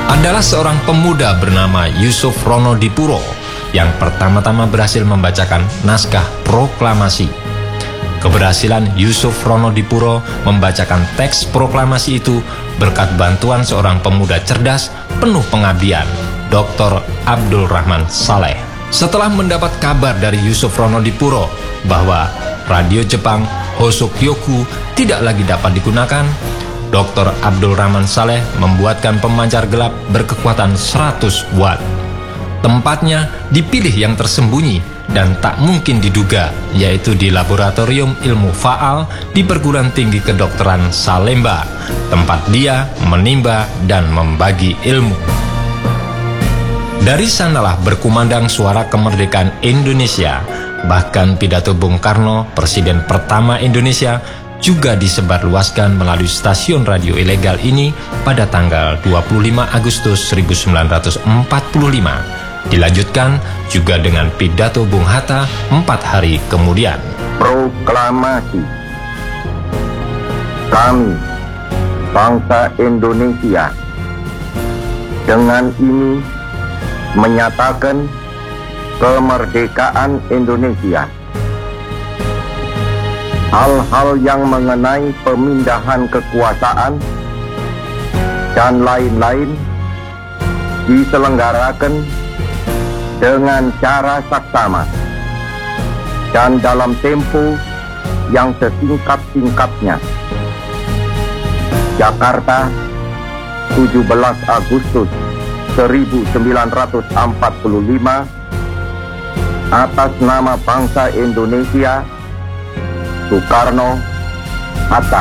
adalah seorang pemuda bernama Yusuf Ronodipuro yang pertama-tama berhasil membacakan naskah proklamasi. Keberhasilan Yusuf Ronodipuro membacakan teks proklamasi itu berkat bantuan seorang pemuda cerdas penuh pengabdian, Dr. Abdul Rahman Saleh. Setelah mendapat kabar dari Yusuf Ronodipuro bahwa radio Jepang Hosokyoku tidak lagi dapat digunakan, Dr. Abdul Rahman Saleh membuatkan pemancar gelap berkekuatan 100 watt. Tempatnya dipilih yang tersembunyi dan tak mungkin diduga, yaitu di Laboratorium Ilmu Faal di Perguruan Tinggi Kedokteran Salemba, tempat dia menimba dan membagi ilmu. Dari sanalah berkumandang suara kemerdekaan Indonesia. Bahkan pidato Bung Karno, Presiden pertama Indonesia, juga disebarluaskan melalui stasiun radio ilegal ini pada tanggal 25 Agustus 1945. Dilanjutkan juga dengan pidato Bung Hatta 4 hari kemudian. Proklamasi. Kami, bangsa Indonesia, dengan ini menyatakan kemerdekaan Indonesia. Hal-hal yang mengenai pemindahan kekuasaan dan lain-lain diselenggarakan dengan cara saksama dan dalam tempo yang sesingkat-singkatnya. Jakarta, 17 Agustus 1945, atas nama bangsa Indonesia, Soekarno, Hatta.